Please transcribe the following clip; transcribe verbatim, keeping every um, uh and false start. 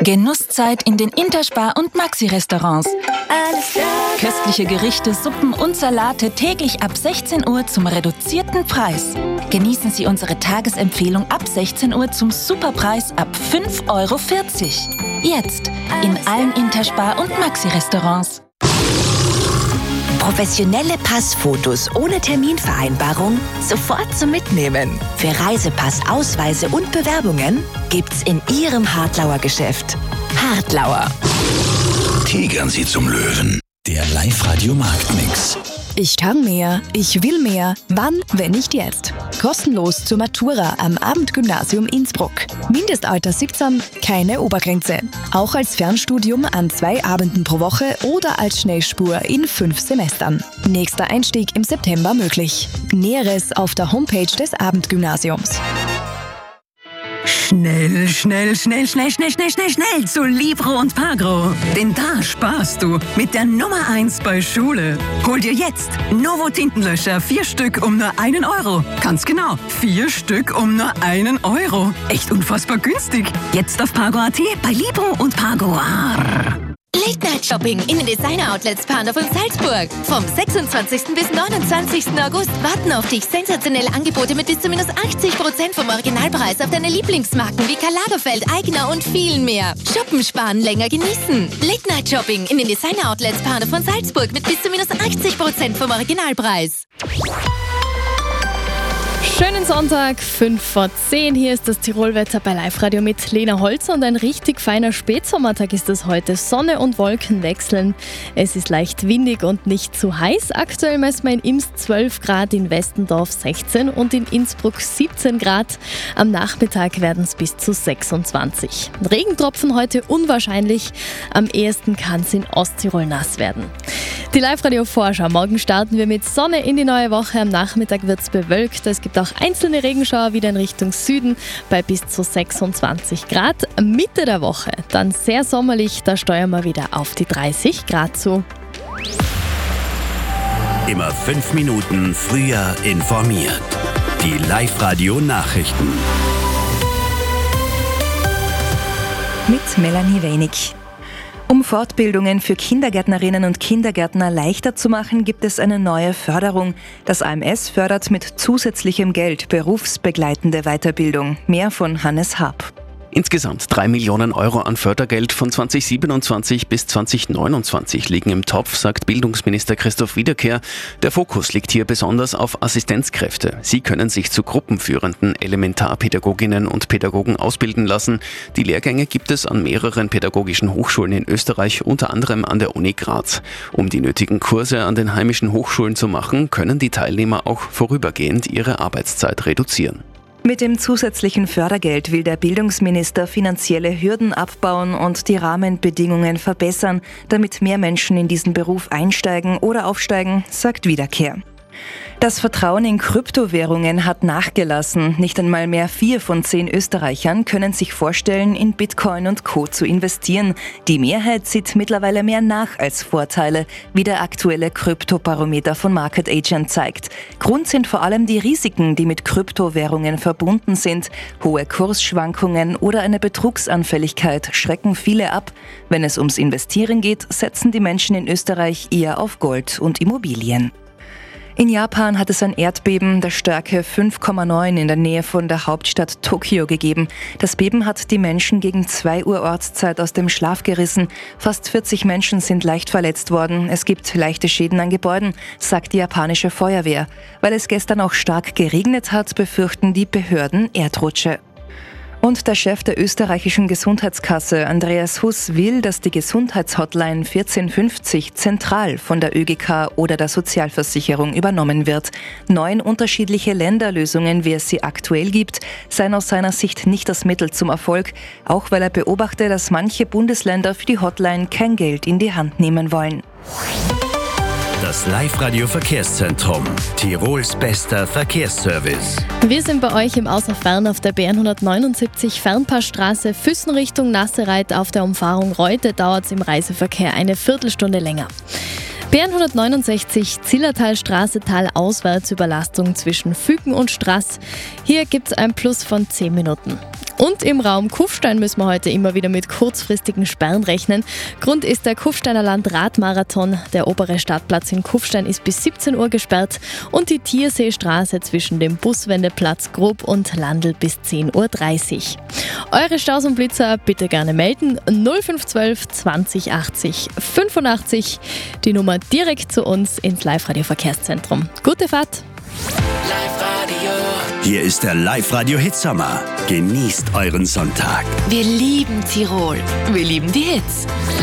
Genusszeit in den Interspar- und Maxi-Restaurants. Alles klar. Köstliche Gerichte, Suppen und Salate täglich ab sechzehn Uhr zum reduzierten Preis. Genießen Sie unsere Tagesempfehlung ab sechzehn Uhr zum Superpreis ab fünf Euro vierzig. Jetzt in allen Interspar- und Maxi-Restaurants. Professionelle Passfotos ohne Terminvereinbarung sofort zum Mitnehmen. Für Reisepass, Ausweise und Bewerbungen gibt's in Ihrem Hartlauer Geschäft. Hartlauer. Tigern Sie zum Löwen. Der Live-Radio-Marktmix. Ich kann mehr, ich will mehr. Wann, wenn nicht jetzt? Kostenlos zur Matura am Abendgymnasium Innsbruck. Mindestalter siebzehn, keine Obergrenze. Auch als Fernstudium an zwei Abenden pro Woche oder als Schnellspur in fünf Semestern. Nächster Einstieg im September möglich. Näheres auf der Homepage des Abendgymnasiums. Schnell, schnell, schnell, schnell, schnell, schnell, schnell, schnell zu Libro und Pagro. Denn da sparst du mit der Nummer eins bei Schule. Hol dir jetzt Novo Tintenlöscher, vier Stück um nur einen Euro. Ganz genau, vier Stück um nur einen Euro. Echt unfassbar günstig. Jetzt auf Pagro Punkt at bei Libro und Pagro. Arr. Late-Night-Shopping in den Designer-Outlets Pandorf und Salzburg. Vom sechsundzwanzigsten bis neunundzwanzigsten August warten auf dich sensationelle Angebote mit bis zu minus achtzig Prozent vom Originalpreis auf deine Lieblingsmarken wie Karl Lagerfeld, Aigner und vielen mehr. Shoppen, sparen, länger genießen. Late-Night-Shopping in den Designer-Outlets Pandorf und Salzburg mit bis zu minus achtzig Prozent vom Originalpreis. Schönen Sonntag, fünf vor zehn. Hier ist das Tirolwetter bei Live-Radio mit Lena Holzer und ein richtig feiner Spätsommertag ist es heute. Sonne und Wolken wechseln. Es ist leicht windig und nicht zu heiß. Aktuell messen wir in Imst zwölf Grad, in Westendorf sechzehn und in Innsbruck siebzehn Grad. Am Nachmittag werden es bis zu sechsundzwanzig. Regentropfen heute unwahrscheinlich. Am ehesten kann es in Osttirol nass werden. Die Live-Radio-Vorschau. Morgen starten wir mit Sonne in die neue Woche. Am Nachmittag wird es bewölkt. Es gibt auch einzelne Regenschauer wieder in Richtung Süden bei bis zu sechsundzwanzig Grad. Mitte der Woche dann sehr sommerlich. Da steuern wir wieder auf die dreißig Grad zu. Immer fünf Minuten früher informiert. Die Live-Radio-Nachrichten. Mit Melanie Wenig. Um Fortbildungen für Kindergärtnerinnen und Kindergärtner leichter zu machen, gibt es eine neue Förderung. Das A M S fördert mit zusätzlichem Geld berufsbegleitende Weiterbildung. Mehr von Hannes Haab. Insgesamt drei Millionen Euro an Fördergeld von zwanzig siebenundzwanzig bis zwanzig neunundzwanzig liegen im Topf, sagt Bildungsminister Christoph Wiederkehr. Der Fokus liegt hier besonders auf Assistenzkräfte. Sie können sich zu gruppenführenden Elementarpädagoginnen und Pädagogen ausbilden lassen. Die Lehrgänge gibt es an mehreren pädagogischen Hochschulen in Österreich, unter anderem an der Uni Graz. Um die nötigen Kurse an den heimischen Hochschulen zu machen, können die Teilnehmer auch vorübergehend ihre Arbeitszeit reduzieren. Mit dem zusätzlichen Fördergeld will der Bildungsminister finanzielle Hürden abbauen und die Rahmenbedingungen verbessern, damit mehr Menschen in diesen Beruf einsteigen oder aufsteigen, sagt Wiederkehr. Das Vertrauen in Kryptowährungen hat nachgelassen. Nicht einmal mehr vier von zehn Österreichern können sich vorstellen, in Bitcoin und Co. zu investieren. Die Mehrheit sieht mittlerweile mehr nach als Vorteile, wie der aktuelle Kryptobarometer von Market Agent zeigt. Grund sind vor allem die Risiken, die mit Kryptowährungen verbunden sind. Hohe Kursschwankungen oder eine Betrugsanfälligkeit schrecken viele ab. Wenn es ums Investieren geht, setzen die Menschen in Österreich eher auf Gold und Immobilien. In Japan hat es ein Erdbeben der Stärke fünf Komma neun in der Nähe von der Hauptstadt Tokio gegeben. Das Beben hat die Menschen gegen zwei Uhr Ortszeit aus dem Schlaf gerissen. Fast vierzig Menschen sind leicht verletzt worden. Es gibt leichte Schäden an Gebäuden, sagt die japanische Feuerwehr. Weil es gestern auch stark geregnet hat, befürchten die Behörden Erdrutsche. Und der Chef der österreichischen Gesundheitskasse, Andreas Huss, will, dass die Gesundheitshotline vierzehn fünfzig zentral von der Ö G K oder der Sozialversicherung übernommen wird. Neun unterschiedliche Länderlösungen, wie es sie aktuell gibt, seien aus seiner Sicht nicht das Mittel zum Erfolg, auch weil er beobachte, dass manche Bundesländer für die Hotline kein Geld in die Hand nehmen wollen. Das Live-Radio-Verkehrszentrum. Tirols bester Verkehrsservice. Wir sind bei euch im Außerfern auf der B N hundertneunundsiebzig Fernpassstraße Füssen Richtung Nassereit. Auf der Umfahrung Reute dauert es im Reiseverkehr eine Viertelstunde länger. B N hundertneunundsechzig Zillertalstraße talauswärts Überlastung zwischen Fügen und Straß. Hier gibt es ein Plus von zehn Minuten. Und im Raum Kufstein müssen wir heute immer wieder mit kurzfristigen Sperren rechnen. Grund ist der Kufsteiner Landradmarathon. Der obere Stadtplatz in Kufstein ist bis siebzehn Uhr gesperrt und die Tierseestraße zwischen dem Buswendeplatz Grob und Landl bis zehn Uhr dreißig. Eure Staus und Blitzer bitte gerne melden. null fünf eins zwei zwanzig achtzig fünfundachtzig. Die Nummer direkt zu uns ins Live-Radio-Verkehrszentrum. Gute Fahrt! Hier ist der Live-Radio-Hitsommer. Genießt euren Sonntag. Wir lieben Tirol. Wir lieben die Hits.